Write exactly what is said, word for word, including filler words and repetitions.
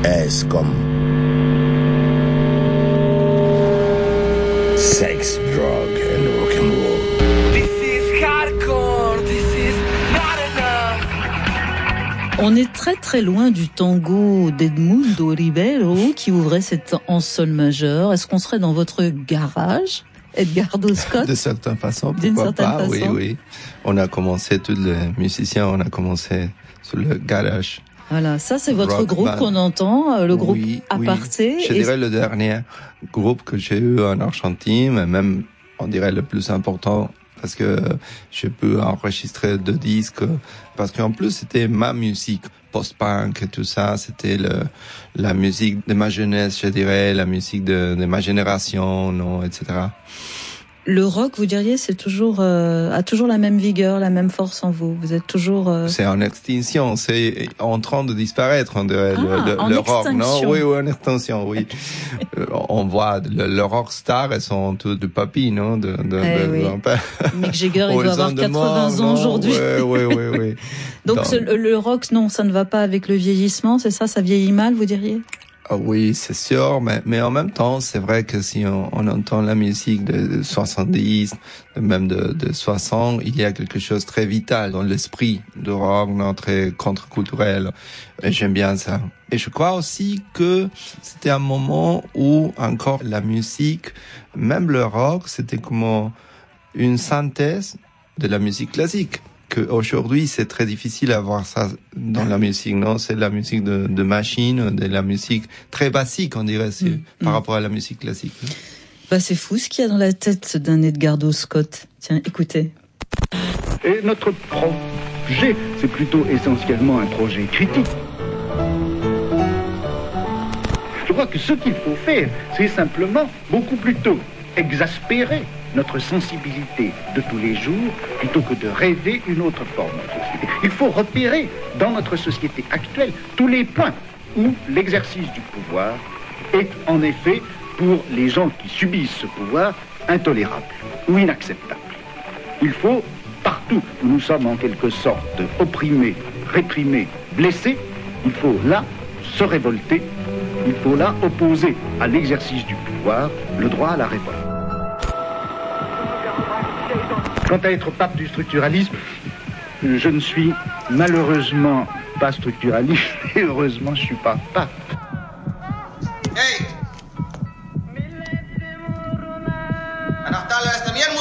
S comme sex, drug and rock and roll. This is hardcore, this is not enough. On est très très loin du tango d'Edmundo Ribeiro qui ouvrait cette en sol majeur. Est-ce qu'on serait dans votre garage, Edgardo Scott? De certaine façon, D'une pourquoi certaine pas, façon. oui, oui. On a commencé, tous les musiciens, on a commencé sur le garage. Voilà, ça c'est votre Rock groupe band. qu'on entend, le groupe Oui, Aparté. oui. Je Et- dirais le dernier groupe que j'ai eu en Argentine, mais même, on dirait le plus important, parce que j'ai pu enregistrer deux disques, parce qu'en plus c'était ma musique, post-punk et tout ça, c'était le, la musique de ma jeunesse, je dirais, la musique de, de ma génération, non, et cetera. Le rock, vous diriez, c'est toujours euh, a toujours la même vigueur, la même force en vous. Vous êtes toujours. Euh... C'est en extinction, c'est en train de disparaître, on dirait, Ah, le, le, en le rock, extinction. non? Oui, oui, en extinction, oui. Euh, on voit le, le rock star, elles sont toutes de papy, non? De, de, Eh de, oui. de- Mick Jagger, il Oh, doit ils avoir ont de quatre-vingts mort, ans non? aujourd'hui. Oui, oui, oui, oui. Donc Dans- ce- le, le rock, non, ça ne va pas avec le vieillissement, c'est ça, ça vieillit mal, vous diriez? Ah oui, c'est sûr, mais, mais en même temps, c'est vrai que si on, on entend la musique de, de soixante-dix, même de, de soixante, il y a quelque chose de très vital dans l'esprit de rock, non, très contre-culturel. Et j'aime bien ça. Et je crois aussi que c'était un moment où encore la musique, même le rock, c'était comme une synthèse de la musique classique. Qu'aujourd'hui, c'est très difficile à voir ça dans la musique, non? C'est la musique de, de machine, de la musique très basique, on dirait, c'est, Mmh, par mmh. rapport à la musique classique. Bah c'est fou ce qu'il y a dans la tête d'un Edgardo Scott. Tiens, écoutez. Et notre projet, c'est plutôt essentiellement un projet critique. Je crois que ce qu'il faut faire, c'est simplement beaucoup plutôt exaspérer notre sensibilité de tous les jours plutôt que de rêver une autre forme de société. Il faut repérer dans notre société actuelle tous les points où l'exercice du pouvoir est en effet, pour les gens qui subissent ce pouvoir, intolérable ou inacceptable. Il faut, partout où nous sommes en quelque sorte opprimés, réprimés, blessés, il faut là se révolter, il faut là opposer à l'exercice du pouvoir le droit à la révolte. Quant à être pape du structuralisme, je ne suis malheureusement pas structuraliste et heureusement je ne suis pas pape.